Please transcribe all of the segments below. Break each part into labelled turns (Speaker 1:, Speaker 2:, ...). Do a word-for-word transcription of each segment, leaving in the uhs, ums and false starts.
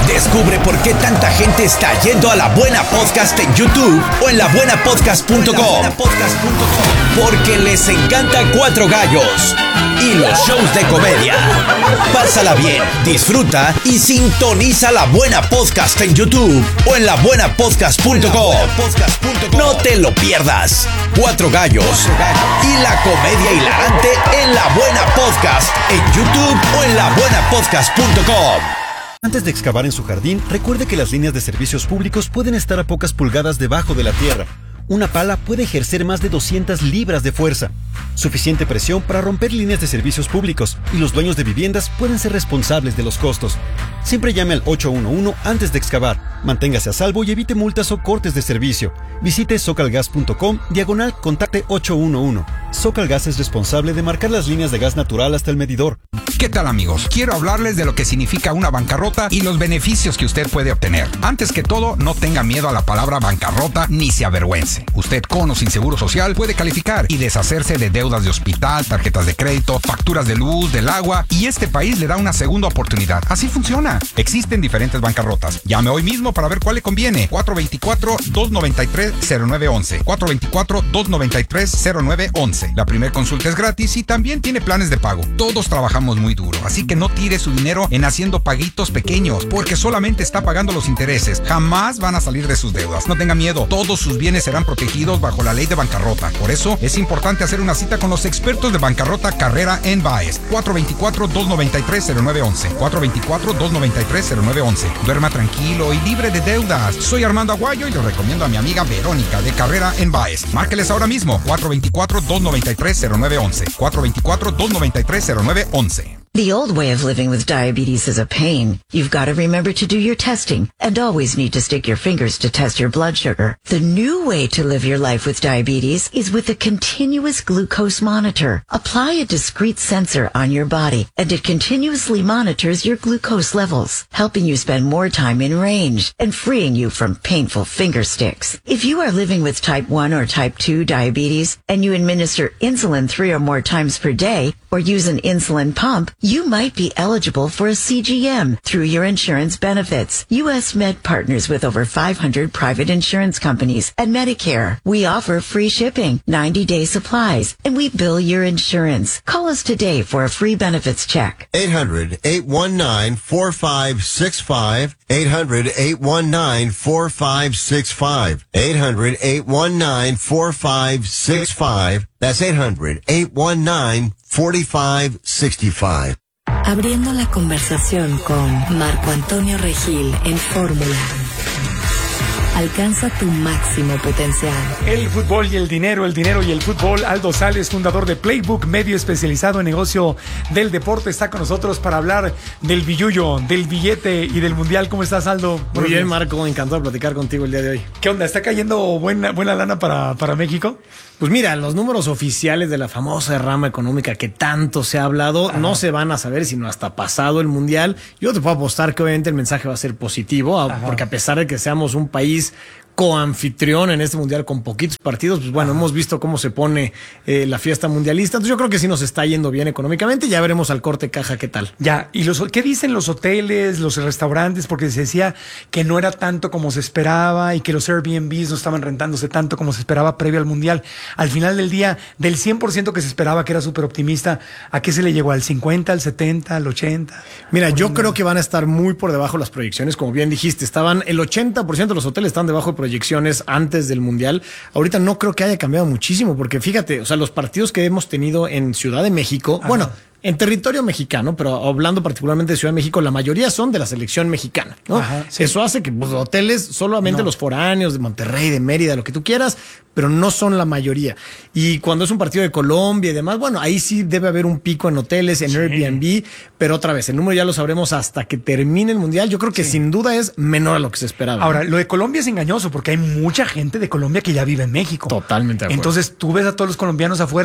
Speaker 1: Descubre por qué tanta gente está yendo a La Buena Podcast en YouTube o en la buena podcast punto com. Porque les encanta Cuatro Gallos y los shows de comedia. Pásala bien, disfruta y sintoniza La Buena Podcast en YouTube o en la buena podcast punto com. No te lo pierdas. Cuatro Gallos y la comedia hilarante en La Buena Podcast en YouTube o en la buena podcast punto com.
Speaker 2: Antes de excavar en su jardín, recuerde que las líneas de servicios públicos pueden estar a pocas pulgadas debajo de la tierra. Una pala puede ejercer más de doscientas libras de fuerza, suficiente presión para romper líneas de servicios públicos, y los dueños de viviendas pueden ser responsables de los costos. Siempre llame al ocho uno uno antes de excavar. Manténgase a salvo y evite multas o cortes de servicio. Visite socalgas punto com, diagonal contacte ocho uno uno. Socalgas es responsable de marcar las líneas de gas natural hasta el medidor.
Speaker 3: ¿Qué tal, amigos? Quiero hablarles de lo que significa una bancarrota y los beneficios que usted puede obtener. Antes que todo, no tenga miedo a la palabra bancarrota ni se avergüence. Usted, con o sin seguro social, puede calificar y deshacerse de deudas de hospital, tarjetas de crédito, facturas de luz, del agua, y este país le da una segunda oportunidad. Así funciona. Existen diferentes bancarrotas. Llame hoy mismo para ver cuál le conviene. cuatro dos cuatro, dos nueve tres, cero nueve uno uno. cuatro dos cuatro, dos nueve tres, cero nueve uno uno. La primera consulta es gratis y también tiene planes de pago. Todos trabajamos muy duro, así que no tire su dinero en haciendo paguitos pequeños, porque solamente está pagando los intereses. Jamás van a salir de sus deudas. No tenga miedo. Todos sus bienes serán protegidos bajo la ley de bancarrota. Por eso es importante hacer una cita con los expertos de bancarrota Carrera en Baez. cuatro dos cuatro, dos nueve tres, cero nueve uno uno. cuatro dos cuatro, dos nueve tres, cero nueve uno uno. Duerma tranquilo y libre de deudas. Soy Armando Aguayo y le recomiendo a mi amiga Verónica de Carrera en Baez. Márqueles ahora mismo. cuatro dos cuatro, dos nueve tres, cero nueve uno uno. cuatro dos cuatro, dos nueve tres, cero nueve uno uno.
Speaker 4: The old way of living with diabetes is a pain. You've got to remember to do your testing and always need to stick your fingers to test your blood sugar. The new way to live your life with diabetes is with a continuous glucose monitor. Apply a discrete sensor on your body and it continuously monitors your glucose levels, helping you spend more time in range and freeing you from painful finger sticks. If you are living with type one or type two diabetes and you administer insulin three or more times per day or use an insulin pump, you might be eligible for a C G M through your insurance benefits. U S Med partners with over five hundred private insurance companies and Medicare. We offer free shipping, ninety-day supplies, and we bill your insurance. Call us today for a free benefits check.
Speaker 5: eight hundred, eight one nine, four five six five. eight hundred, eight one nine, four five six five. eight hundred, eight one nine, four five six five. That's eight hundred, eight one nine, four five six five.
Speaker 6: Abriendo la conversación con Marco Antonio Regil en Fórmula. Alcanza tu máximo potencial.
Speaker 7: El fútbol y el dinero, el dinero y el fútbol. Aldo Sales, fundador de Playbook, medio especializado en negocio del deporte, está con nosotros para hablar del billullo, del billete y del mundial. ¿Cómo estás, Aldo?
Speaker 8: Muy Buenos bien, días. Marco, encantado de platicar contigo el día de hoy.
Speaker 7: ¿Qué onda? ¿Está cayendo buena, buena lana para, para México?
Speaker 8: Pues mira, los números oficiales de la famosa rama económica que tanto se ha hablado Ajá. no se van a saber sino hasta pasado el mundial. Yo te puedo apostar que obviamente el mensaje va a ser positivo, Ajá. porque a pesar de que seamos un país coanfitrión en este mundial con poquitos partidos, pues bueno, Ajá. hemos visto cómo se pone eh, la fiesta mundialista. Entonces yo creo que sí nos está yendo bien económicamente. Ya veremos al corte caja qué tal.
Speaker 7: Ya, ¿y los qué dicen los hoteles, los restaurantes? Porque se decía que no era tanto como se esperaba y que los Airbnbs no estaban rentándose tanto como se esperaba previo al mundial. Al final del día, del cien por ciento que se esperaba, que era súper optimista, ¿a qué se le llegó? ¿Al cincuenta, al setenta, al ochenta?
Speaker 8: Mira, yo creo que van a estar muy por debajo las proyecciones. Como bien dijiste, estaban el ochenta por ciento de los hoteles están debajo de proyecciones antes del mundial. Ahorita no creo que haya cambiado muchísimo, porque fíjate, o sea, los partidos que hemos tenido en Ciudad de México, Ajá. bueno, en territorio mexicano, pero hablando particularmente de Ciudad de México, la mayoría son de la selección mexicana, ¿no? Ajá, sí. Eso hace que pues, hoteles, solamente no. los foráneos de Monterrey, de Mérida, lo que tú quieras, pero no son la mayoría. Y cuando es un partido de Colombia y demás, bueno, ahí sí debe haber un pico en hoteles, en sí. Airbnb, pero otra vez, el número ya lo sabremos hasta que termine el mundial. Yo creo que sí. sin duda es menor a lo que se esperaba.
Speaker 7: Ahora, lo de Colombia es engañoso porque hay mucha gente de Colombia que ya vive en México.
Speaker 8: Totalmente de acuerdo.
Speaker 7: Entonces tú ves a todos los colombianos afuera y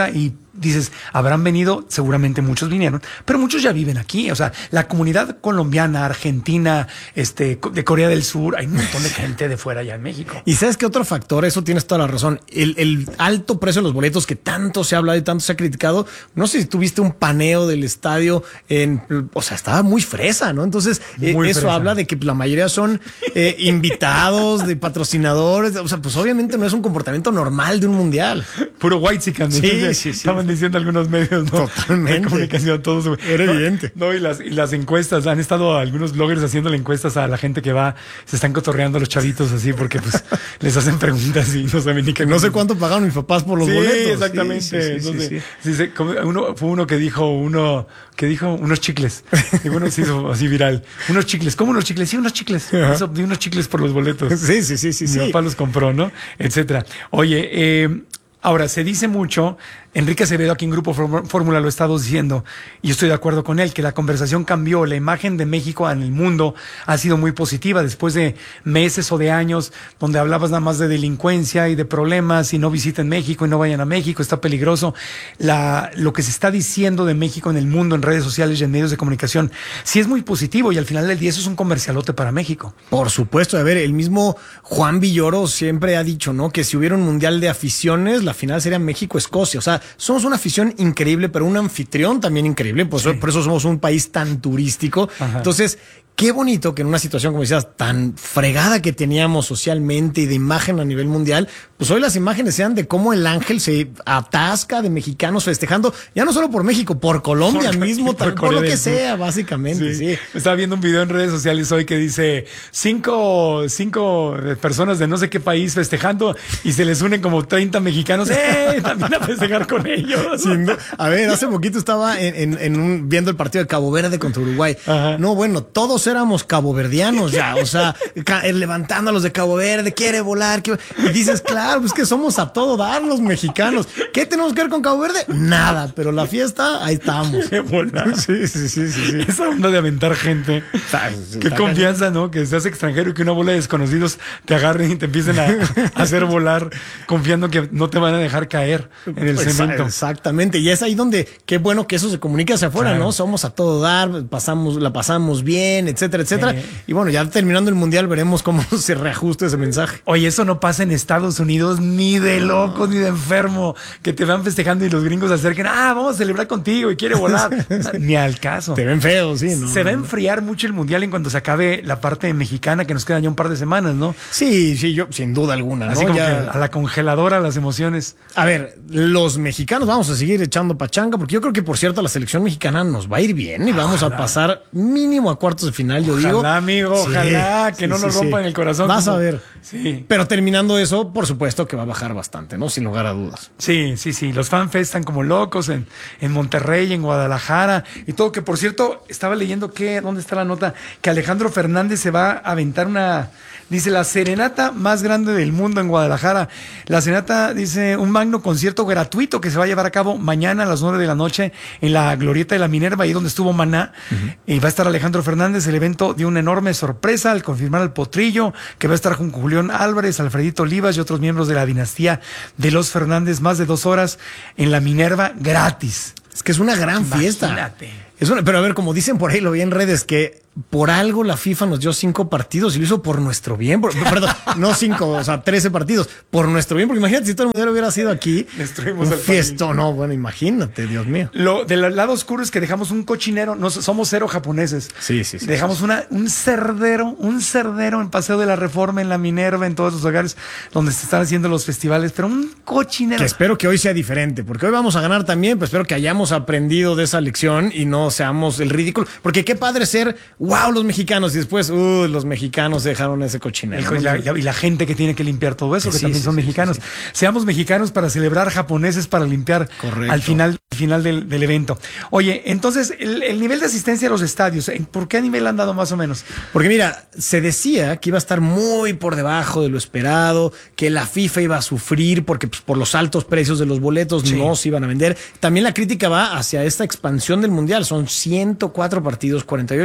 Speaker 7: dices, habrán venido, seguramente muchos vinieron, pero muchos ya viven aquí. O sea, la comunidad colombiana, argentina, este, de Corea del Sur, hay un montón de gente de fuera allá en México.
Speaker 8: Y ¿sabes qué otro factor? Eso tienes toda la razón. El, el alto precio de los boletos que tanto se ha hablado y tanto se ha criticado. No sé si tuviste un paneo del estadio en, o sea, estaba muy fresa, ¿no? Entonces, eh, eso fresa. Habla de que la mayoría son eh, invitados, de patrocinadores. O sea, pues obviamente no es un comportamiento normal de un mundial.
Speaker 7: Puro whitezican.
Speaker 8: Sí, sí, sí.
Speaker 7: Estaban diciendo algunos medios, ¿no?
Speaker 8: Totalmente.
Speaker 7: De comunicación, todos.
Speaker 8: Era
Speaker 7: no,
Speaker 8: evidente.
Speaker 7: No, y las, y las encuestas, han estado algunos bloggers haciéndole encuestas a la gente que va, se están cotorreando a los chavitos así, porque pues les hacen preguntas y no saben ni qué.
Speaker 8: No sé cuánto pagaron mis papás por los
Speaker 7: sí,
Speaker 8: boletos.
Speaker 7: Exactamente.
Speaker 8: Sí, sí, sí,
Speaker 7: Entonces,
Speaker 8: sí, sí.
Speaker 7: Sí, sí, uno, fue uno que dijo, uno que dijo unos chicles. Y bueno, se hizo así viral. Unos chicles. ¿Cómo unos chicles? Sí, unos chicles. Eso, di unos chicles por los boletos.
Speaker 8: Sí, sí, sí, sí.
Speaker 7: Mi
Speaker 8: sí.
Speaker 7: papá los compró, ¿no? Etcétera. Oye, eh, ahora se dice mucho, Enrique Acevedo aquí en Grupo Fórmula lo ha estado diciendo, y yo estoy de acuerdo con él, que la conversación cambió, la imagen de México en el mundo ha sido muy positiva después de meses o de años donde hablabas nada más de delincuencia y de problemas y no visiten México y no vayan a México, está peligroso. La, lo que se está diciendo de México en el mundo, en redes sociales y en medios de comunicación, sí es muy positivo y al final del día eso es un comercialote para México.
Speaker 8: Por supuesto, a ver, el mismo Juan Villoro siempre ha dicho, ¿no? Que si hubiera un mundial de aficiones, la final sería México-Escocia, o sea, somos una afición increíble, pero un anfitrión también increíble, pues sí. Por eso somos un país tan turístico. Ajá. Entonces, qué bonito que en una situación, como decías, tan fregada que teníamos socialmente y de imagen a nivel mundial, pues hoy las imágenes sean de cómo el Ángel se atasca de mexicanos festejando, ya no solo por México, por Colombia por, mismo, por, por lo que sea, básicamente. Sí. Sí.
Speaker 7: Estaba viendo un video en redes sociales hoy que dice cinco, cinco personas de no sé qué país festejando y se les unen como treinta mexicanos, ¡eh! También a festejar con ellos.
Speaker 8: Sí, no. A ver, hace poquito estaba en, en, en un, viendo el partido de Cabo Verde contra Uruguay. Ajá. No, bueno, todos éramos caboverdianos ya, o sea, ca levantando a los de Cabo Verde, quiere volar, quiere... y dices, claro, pues que somos a todo dar los mexicanos. ¿Qué tenemos que ver con Cabo Verde? Nada, pero la fiesta, ahí estamos.
Speaker 7: Qué volar.
Speaker 8: Sí, sí, sí, sí, sí.
Speaker 7: Esa onda de aventar gente. Está, Qué está confianza, cañón. ¿No? Que seas extranjero y que una bola de desconocidos te agarren y te empiecen a, a hacer volar confiando que no te van a dejar caer en el
Speaker 8: pues,
Speaker 7: cemento.
Speaker 8: Exactamente, y es ahí donde, qué bueno que eso se comunica hacia afuera, claro. ¿No? Somos a todo dar, pasamos, la pasamos bien, etcétera, etcétera. Eh. Y bueno, ya terminando el mundial veremos cómo se reajusta ese mensaje.
Speaker 7: Oye, eso no pasa en Estados Unidos ni de locos ni de enfermo, que te van festejando y los gringos se acerquen, ah, vamos a celebrar contigo y quiere volar. Ni al caso.
Speaker 8: Te ven feo, sí, ¿no?
Speaker 7: Se va a enfriar mucho el mundial en cuanto se acabe la parte mexicana, que nos quedan ya un par de semanas, ¿no?
Speaker 8: Sí, sí, yo sin duda alguna, ¿no?
Speaker 7: Así como
Speaker 8: ya...
Speaker 7: que a la congeladora las emociones.
Speaker 8: A ver, los mexicanos vamos a seguir echando pachanga, porque yo creo que, por cierto, la selección mexicana nos va a ir bien y vamos ojalá. A pasar mínimo a cuartos de final, yo
Speaker 7: ojalá,
Speaker 8: digo.
Speaker 7: Ojalá, amigo, sí, ojalá, que sí, no nos sí, rompan sí. el corazón.
Speaker 8: Vas como... a ver.
Speaker 7: Sí.
Speaker 8: Pero terminando eso, por supuesto que va a bajar bastante, ¿no? Sin lugar a dudas.
Speaker 7: Sí, sí, sí. Los fanfests están como locos en, en Monterrey, en Guadalajara y todo. Que por cierto, estaba leyendo que, ¿dónde está la nota? Que Alejandro Fernández se va a aventar una, dice, la serenata más grande del mundo en Guadalajara. La serenata, dice, un magno concierto gratuito que se va a llevar a cabo mañana a las nueve de la noche en la Glorieta de la Minerva, ahí donde estuvo Maná. Uh-huh. Y va a estar Alejandro Fernández. El evento dio una enorme sorpresa al confirmar al Potrillo, que va a estar con Julián Álvarez, Alfredito Olivas y otros miembros de la dinastía de los Fernández, más de dos horas en la Minerva gratis.
Speaker 8: Es que es una gran fiesta.
Speaker 7: Imagínate.
Speaker 8: Es una, pero a ver, como dicen por ahí, lo vi en redes, que por algo la FIFA nos dio cinco partidos y lo hizo por nuestro bien. Por, perdón, no cinco, o sea, trece partidos. Por nuestro bien, porque imagínate si todo el mundial hubiera sido aquí.
Speaker 7: Destruimos
Speaker 8: un
Speaker 7: el
Speaker 8: fiesto, país. No, bueno, imagínate, Dios mío.
Speaker 7: Lo del lado oscuro es que dejamos un cochinero, no somos cero japoneses.
Speaker 8: Sí, sí, sí.
Speaker 7: Dejamos
Speaker 8: sí,
Speaker 7: una,
Speaker 8: sí.
Speaker 7: un cerdero, un cerdero en Paseo de la Reforma, en la Minerva, en todos los lugares donde se están haciendo los festivales, pero un cochinero.
Speaker 8: Que espero que hoy sea diferente, porque hoy vamos a ganar también, pero espero que hayamos aprendido de esa lección y no seamos el ridículo. Porque qué padre ser, wow, los mexicanos. Y después, uh, los mexicanos dejaron ese cochinero.
Speaker 7: Y la, y la gente que tiene que limpiar todo eso, que sí, también sí, son sí, mexicanos. Sí, sí. Seamos mexicanos para celebrar, japoneses para limpiar. Correcto. al final, al final del, del evento. Oye, entonces, el, el nivel de asistencia a los estadios, ¿por qué nivel han dado más o menos?
Speaker 8: Porque mira, se decía que iba a estar muy por debajo de lo esperado, que la FIFA iba a sufrir porque pues, por los altos precios de los boletos sí. no se iban a vender. También la crítica va hacia esta expansión del mundial. Son ciento cuatro partidos, cuarenta y ocho selecciones.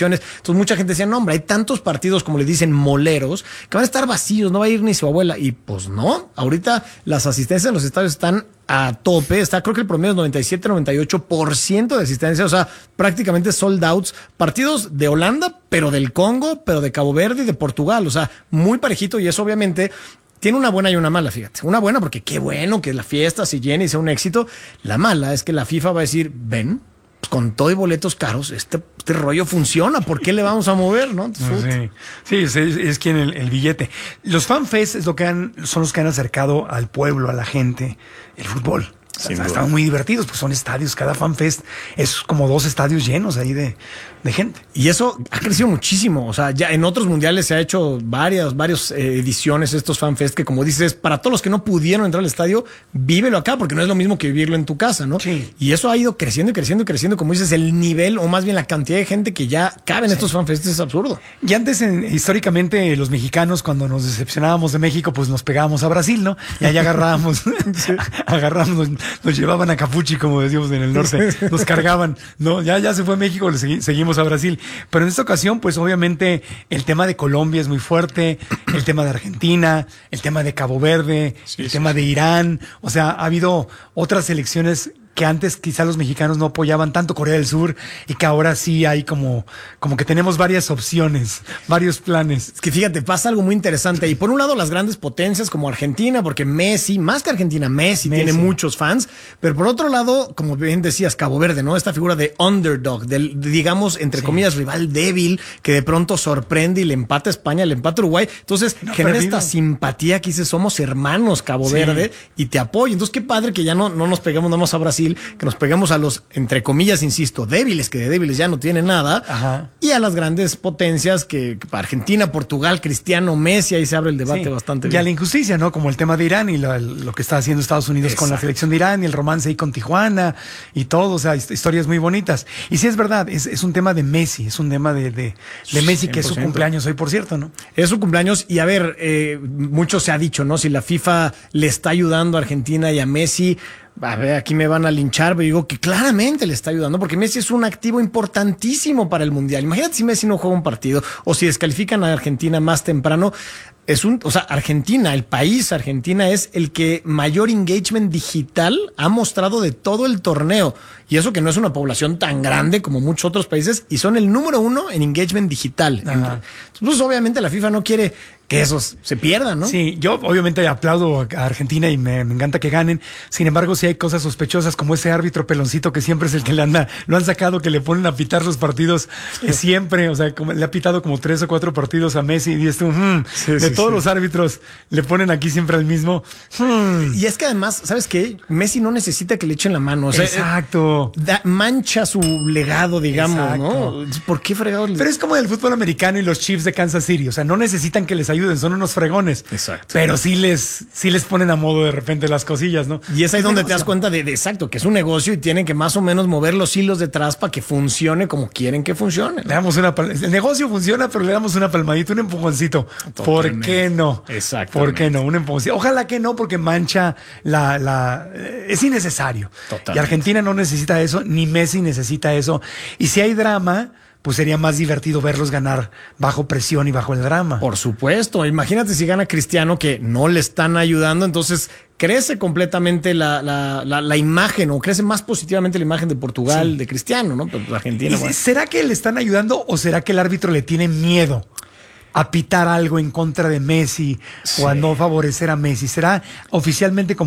Speaker 8: proyecciones. Entonces mucha gente decía, no, hombre, hay tantos partidos, como le dicen, moleros, que van a estar vacíos, no va a ir ni su abuela. Y pues no, ahorita las asistencias en los estadios están a tope, está, creo que el promedio es noventa y siete, noventa y ocho por ciento de asistencia, o sea, prácticamente sold outs, partidos de Holanda, pero del Congo, pero de Cabo Verde y de Portugal, o sea, muy parejito, y eso obviamente tiene una buena y una mala, fíjate. Una buena porque qué bueno que la fiesta se llene y sea un éxito. La mala es que la FIFA va a decir, ven, pues con todo y boletos caros, este, este rollo funciona, ¿por qué le vamos a mover, no?
Speaker 7: Sí, sí es, es quien el, el billete. Los fanfests es lo que han, son los que han acercado al pueblo, a la gente, el fútbol. O sea, están muy divertidos, pues son estadios, cada fanfest es como dos estadios llenos ahí de, de gente.
Speaker 8: Y eso ha crecido muchísimo, o sea, ya en otros mundiales se ha hecho varias, varias eh, ediciones estos fanfest que, como dices, para todos los que no pudieron entrar al estadio, vívelo acá, porque no es lo mismo que vivirlo en tu casa, ¿no?
Speaker 7: Sí.
Speaker 8: Y eso ha ido creciendo y creciendo y creciendo, como dices, el nivel, o más bien la cantidad de gente que ya cabe en sí. estos fanfest es absurdo.
Speaker 7: Y antes, en, históricamente, los mexicanos, cuando nos decepcionábamos de México, pues nos pegábamos a Brasil, ¿no? Y allá agarrábamos, sí. agarrábamos, nos llevaban a Capuchi, como decíamos en el norte, nos cargaban, ¿no? Ya, ya se fue México, le segui- seguimos a Brasil. Pero en esta ocasión, pues obviamente el tema de Colombia es muy fuerte, el tema de Argentina, el tema de Cabo Verde, sí, el sí, tema sí. de Irán. O sea, ha habido otras selecciones que antes quizá los mexicanos no apoyaban tanto, Corea del Sur, y que ahora sí hay como, como que tenemos varias opciones, varios planes.
Speaker 8: Es que fíjate, pasa algo muy interesante. Y por un lado, las grandes potencias como Argentina, porque Messi, más que Argentina, Messi, Messi. tiene muchos fans. Pero por otro lado, como bien decías, Cabo Verde, ¿no? Esta figura de underdog, del, digamos, entre sí. comillas, rival débil, que de pronto sorprende y le empata a España, le empata a Uruguay. Entonces, no genera perdido. esta simpatía que dice, somos hermanos, Cabo sí. Verde, y te apoyo. Entonces, qué padre que ya no, no nos pegamos nada más a Brasil, que nos pegamos a los, entre comillas, insisto, débiles, que de débiles ya no tienen nada, Ajá. y a las grandes potencias que, que Argentina, Portugal, Cristiano, Messi, ahí se abre el debate sí. bastante
Speaker 7: y
Speaker 8: bien.
Speaker 7: Y a la injusticia, ¿no? Como el tema de Irán y lo, lo que está haciendo Estados Unidos Exacto. con la selección de Irán y el romance ahí con Tijuana y todo, o sea, historias muy bonitas. Y sí es verdad, es, es un tema de Messi, es un tema de, de, de Messi, cien por ciento. Que es su cumpleaños hoy, por cierto, ¿no?
Speaker 8: Es su cumpleaños y a ver, eh, mucho se ha dicho, ¿no? Si la FIFA le está ayudando a Argentina y a Messi, a ver, aquí me van a linchar, pero digo que claramente le está ayudando porque Messi es un activo importantísimo para el Mundial. Imagínate si Messi no juega un partido o si descalifican a Argentina más temprano. Es un, o sea, Argentina, el país Argentina es el que mayor engagement digital ha mostrado de todo el torneo. Y eso que no es una población tan grande como muchos otros países y son el número uno en engagement digital. Ajá. Entonces, obviamente la FIFA no quiere que esos se pierdan, ¿no?
Speaker 7: Sí, yo obviamente aplaudo a Argentina y me, me encanta que ganen. Sin embargo, sí hay cosas sospechosas como ese árbitro peloncito que siempre es el que le anda, lo han sacado, que le ponen a pitar los partidos eh, siempre. O sea, como, le ha pitado como tres o cuatro partidos a Messi y dices tú, mm, sí, de sí, todos sí. los árbitros le ponen aquí siempre al mismo.
Speaker 8: Hmm. Y es que además, ¿sabes qué? Messi no necesita que le echen la mano. O sea,
Speaker 7: Exacto.
Speaker 8: Da, mancha su legado, digamos, Exacto. ¿no? ¿Por qué fregados?
Speaker 7: Pero es como el fútbol americano y los Chiefs de Kansas City. O sea, no necesitan que les ayuden, son unos fregones.
Speaker 8: Exacto.
Speaker 7: Pero sí les, sí les ponen a modo de repente las cosillas, ¿no?
Speaker 8: Y es ahí es donde negocio. Te das cuenta de, de exacto, que es un negocio y tienen que más o menos mover los hilos detrás para que funcione como quieren que funcione, ¿no?
Speaker 7: Le damos una pal- el negocio funciona, pero le damos una palmadita, un empujoncito. Totalmente. ¿Por qué no?
Speaker 8: Exacto.
Speaker 7: ¿Por qué no? Un empujoncito. Ojalá que no, porque mancha la, la, es innecesario. Totalmente. Y Argentina no necesita eso, ni Messi necesita eso. Y si hay drama, pues sería más divertido verlos ganar bajo presión y bajo el drama.
Speaker 8: Por supuesto. Imagínate si gana Cristiano, que no le están ayudando, entonces crece completamente la, la, la, la imagen, o crece más positivamente la imagen de Portugal, sí. de Cristiano, ¿no? Pero Argentina.
Speaker 7: Bueno. ¿Será que le están ayudando o será que el árbitro le tiene miedo a pitar algo en contra de Messi sí. o a no favorecer a Messi? ¿Será oficialmente como